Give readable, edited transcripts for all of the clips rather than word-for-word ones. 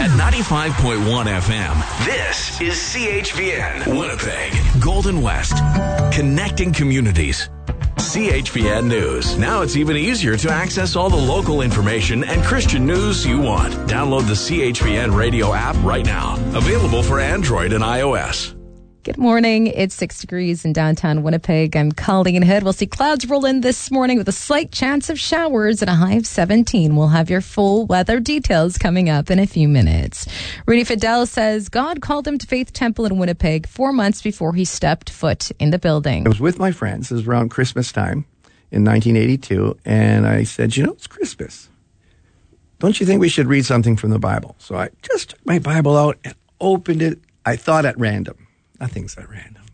At 95.1 FM, this is CHVN, Winnipeg, Golden West, connecting communities. CHVN News. Now it's even easier to access all the local information and Christian news you want. Download the CHVN radio app right now. Available for Android and iOS. Good morning. It's 6 degrees in downtown Winnipeg. I'm Colleen Hood. We'll see clouds roll in this morning with a slight chance of showers and a high of 17. We'll have your full weather details coming up in a few minutes. Rudy Fidel says God called him to Faith Temple in Winnipeg 4 months before he stepped foot in the building. I was with my friends. It was around Christmas time in 1982, and I said, it's Christmas. Don't you think we should read something from the Bible? So I just took my Bible out and opened it. I thought at random. Nothing's at random.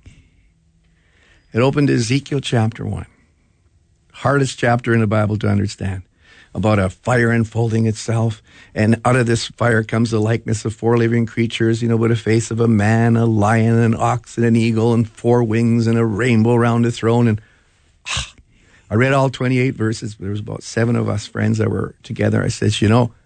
It opened Ezekiel chapter 1. Hardest chapter in the Bible to understand. About a fire unfolding itself. And out of this fire comes the likeness of 4 living creatures, with a face of a man, a lion, an ox, and an eagle, and 4 wings, and a rainbow around the throne. And I read all 28 verses. There was about 7 of us friends that were together. I said,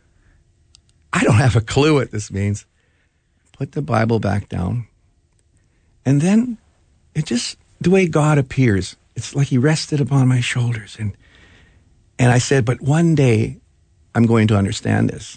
I don't have a clue what this means. Put the Bible back down. And then it just, the way God appears, it's like he rested upon my shoulders. And I said, but one day I'm going to understand this.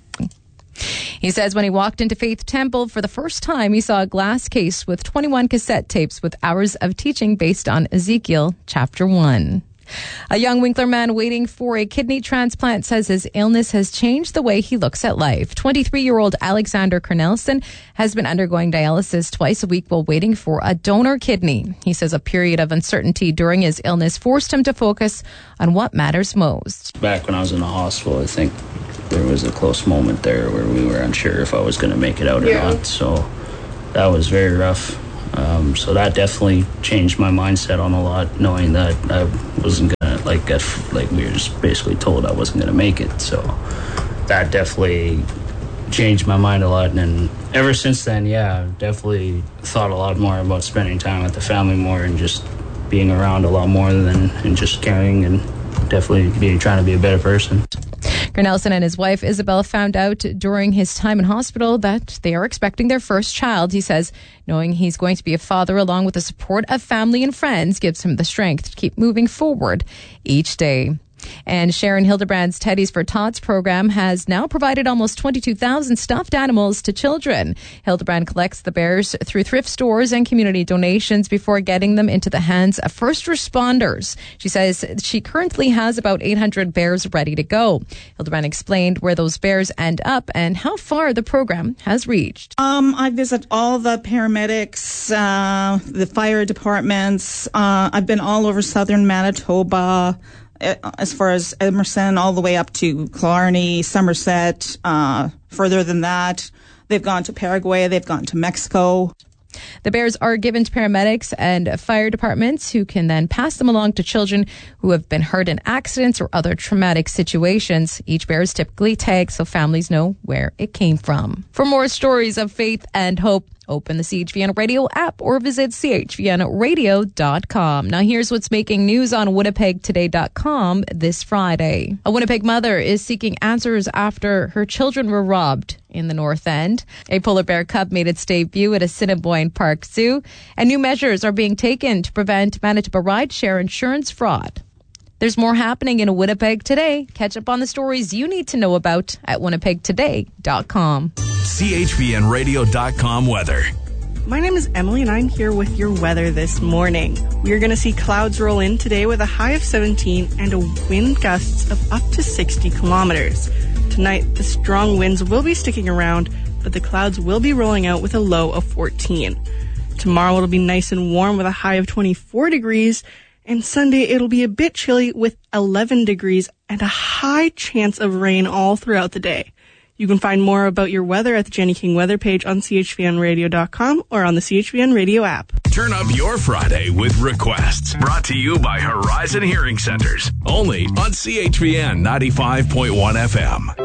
He says when he walked into Faith Temple for the first time, he saw a glass case with 21 cassette tapes with hours of teaching based on Ezekiel chapter 1. A young Winkler man waiting for a kidney transplant says his illness has changed the way he looks at life. 23-year-old Alexander Cornelison has been undergoing dialysis twice a week while waiting for a donor kidney. He says a period of uncertainty during his illness forced him to focus on what matters most. Back when I was in the hospital, I think there was a close moment there where we were unsure if I was going to make it out or not. So that was very rough. So that definitely changed my mindset on a lot, knowing that I wasn't going to, like we were just basically told I wasn't going to make it. So that definitely changed my mind a lot. And ever since then, I've definitely thought a lot more about spending time with the family more and just being around a lot more and just caring and definitely trying to be a better person. Cornelison and his wife Isabel found out during his time in hospital that they are expecting their first child. He says knowing he's going to be a father along with the support of family and friends gives him the strength to keep moving forward each day. And Sharon Hildebrand's Teddies for Tots program has now provided almost 22,000 stuffed animals to children. Hildebrand collects the bears through thrift stores and community donations before getting them into the hands of first responders. She says she currently has about 800 bears ready to go. Hildebrand explained where those bears end up and how far the program has reached. I visit all the paramedics, the fire departments. I've been all over southern Manitoba, as far as Emerson, all the way up to Killarney, Somerset. Further than that, they've gone to Paraguay, they've gone to Mexico. The bears are given to paramedics and fire departments who can then pass them along to children who have been hurt in accidents or other traumatic situations. Each bear is typically tagged so families know where it came from. For more stories of faith and hope, open the CHVN Radio app or visit chvnradio.com. Now here's what's making news on winnipegtoday.com this Friday. A Winnipeg mother is seeking answers after her children were robbed in the North End. A polar bear cub made its debut at Assiniboine Park Zoo, and new measures are being taken to prevent Manitoba rideshare insurance fraud. There's more happening in Winnipeg today. Catch up on the stories you need to know about at winnipegtoday.com. CHVNradio.com weather. My name is Emily and I'm here with your weather this morning. We are going to see clouds roll in today with a high of 17 and a wind gusts of up to 60 kilometers. Tonight, the strong winds will be sticking around, but the clouds will be rolling out with a low of 14. Tomorrow it'll be nice and warm with a high of 24 degrees, and Sunday it'll be a bit chilly with 11 degrees and a high chance of rain all throughout the day. You can find more about your weather at the Jenny King weather page on chvnradio.com or on the CHVN Radio app. Turn up your Friday with requests. Brought to you by Horizon Hearing Centers. Only on CHVN 95.1 FM.